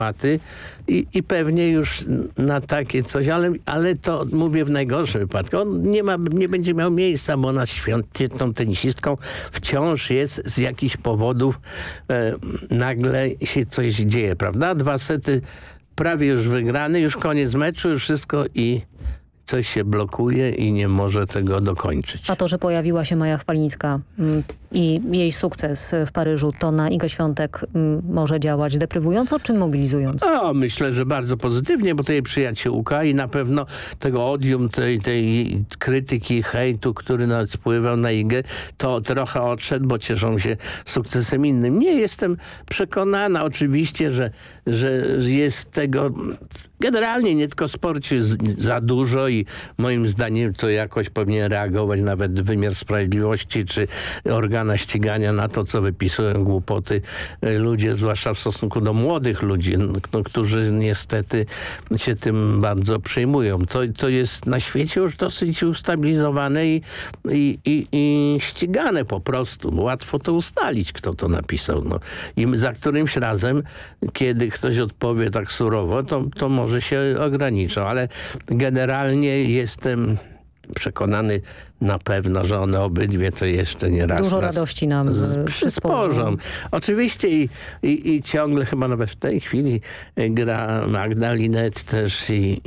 tematy i pewnie już na takie coś, ale to mówię w najgorszym wypadku. On nie będzie miał miejsca, bo ona świetną tenisistką wciąż jest z jakichś powodów nagle się coś dzieje, prawda? 2 sety prawie już wygrany, już koniec meczu, już wszystko i coś się blokuje i nie może tego dokończyć. A to, że pojawiła się Maja Chwalińska i jej sukces w Paryżu, to na Igę Świątek może działać deprywująco czy mobilizująco? Myślę, że bardzo pozytywnie, bo to jej przyjaciółka i na pewno tego odium, tej krytyki, hejtu, który nawet spływał na Igę, to trochę odszedł, bo cieszą się sukcesem innym. Nie jestem przekonana oczywiście, że jest tego generalnie nie tylko w sporcie za dużo i moim zdaniem to jakoś powinien reagować nawet wymiar sprawiedliwości czy organa ścigania na to, co wypisują głupoty ludzie, zwłaszcza w stosunku do młodych ludzi, którzy niestety się tym bardzo przejmują. To jest na świecie już dosyć ustabilizowane i ścigane po prostu. Łatwo to ustalić, kto to napisał. I za którymś razem, kiedy ktoś odpowie tak surowo, to może się ograniczą, ale generalnie jestem przekonany na pewno, że one obydwie to jeszcze nie raz. Dużo radości nam przysporzą. Oczywiście i ciągle chyba nawet w tej chwili gra Magda Linette też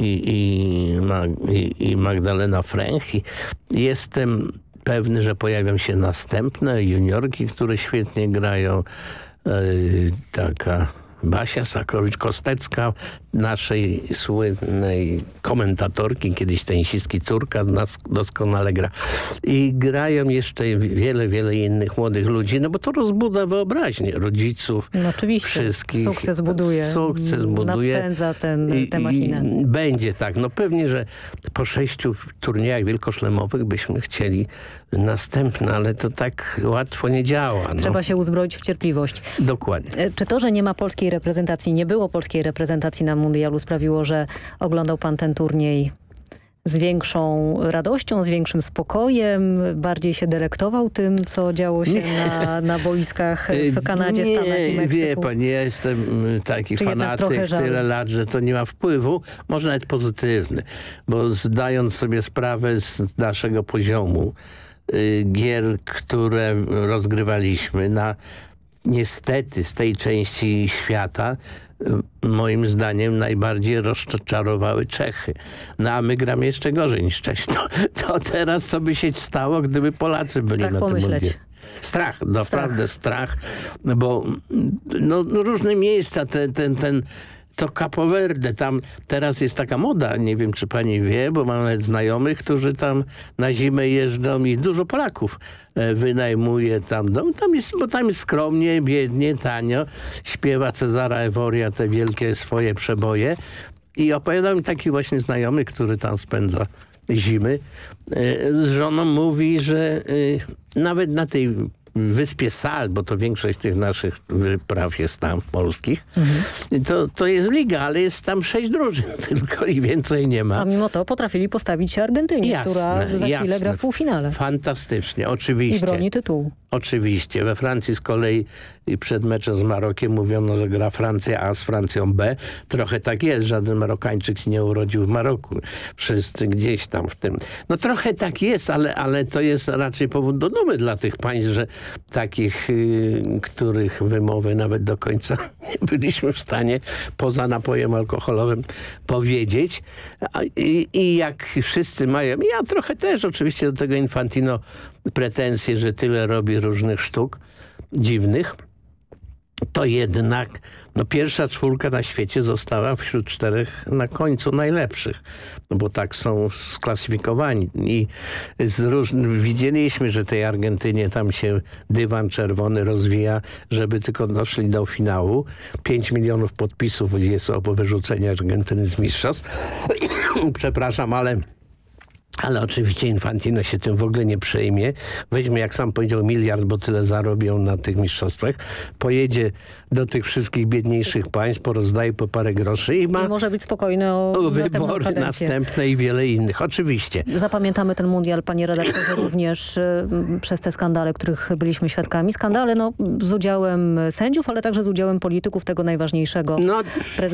i Magdalena Fręch. Jestem pewny, że pojawią się następne juniorki, które świetnie grają. Taka Basia Sakowicz-Kostecka, naszej słynnej komentatorki, kiedyś tenisistki córka, doskonale gra. I grają jeszcze wiele innych młodych ludzi, no bo to rozbudza wyobraźnię rodziców, no oczywiście. Wszystkich. Sukces buduje. Napędza tę machinę. Będzie tak. No pewnie, że po 6 turniejach wielkoszlemowych byśmy chcieli następne, ale to tak łatwo nie działa. Trzeba się uzbroić w cierpliwość. Dokładnie. Czy to, że nie ma polskiej reprezentacji, nie było polskiej reprezentacji na mundialu, sprawiło, że oglądał pan ten turniej z większą radością, z większym spokojem, bardziej się delektował tym, co działo się na boiskach w Kanadzie, Stanach i Meksyku? Wie pani, ja jestem taki fanatyk tyle lat, że to nie ma wpływu, może nawet pozytywny, bo zdając sobie sprawę z naszego poziomu gier, które rozgrywaliśmy niestety z tej części świata, moim zdaniem najbardziej rozczarowały Czechy. No a my gramy jeszcze gorzej niż Czesi. To teraz co by się stało, gdyby Polacy byli na tym mundialu? Strach, naprawdę strach, bo różne miejsca, to Capo Verde, tam teraz jest taka moda, nie wiem czy pani wie, bo mam nawet znajomych, którzy tam na zimę jeżdżą i dużo Polaków wynajmuje tam dom. Bo tam jest skromnie, biednie, tanio. Śpiewa Cezara Eworia te wielkie swoje przeboje i opowiadał mi taki właśnie znajomy, który tam spędza zimy. Z żoną mówi, że nawet na tej wyspie Sal, bo to większość tych naszych wypraw jest tam polskich, to jest liga, ale jest tam 6 drużyn tylko i więcej nie ma. A mimo to potrafili postawić się Argentynie, która za chwilę gra w półfinale. Fantastycznie, oczywiście. I broni tytułu. Oczywiście. We Francji z kolei przed meczem z Marokiem mówiono, że gra Francja A z Francją B. Trochę tak jest. Żaden Marokańczyk się nie urodził w Maroku. Wszyscy gdzieś tam w tym. No trochę tak jest, ale to jest raczej powód do dumy dla tych państw, że takich, których wymowy nawet do końca nie byliśmy w stanie poza napojem alkoholowym powiedzieć. I jak wszyscy mają, ja trochę też oczywiście do tego Infantino pretensje, że tyle robi różnych sztuk dziwnych, to jednak pierwsza 4 na świecie została wśród 4 na końcu najlepszych. No bo tak są sklasyfikowani. I widzieliśmy, że tej Argentynie tam się dywan czerwony rozwija, żeby tylko doszli do finału. 5 milionów podpisów jest o wyrzucenie Argentyny z mistrzostw. Przepraszam, ale Ale oczywiście Infantino się tym w ogóle nie przejmie. Weźmie, jak sam powiedział, 1 miliard, bo tyle zarobią na tych mistrzostwach. Pojedzie do tych wszystkich biedniejszych państw, porozdaje po parę groszy i ma... I może być spokojny o wybory następne i wiele innych. Oczywiście. Zapamiętamy ten mundial, panie redaktorze, również przez te skandale, których byliśmy świadkami. Skandale z udziałem sędziów, ale także z udziałem polityków, tego najważniejszego.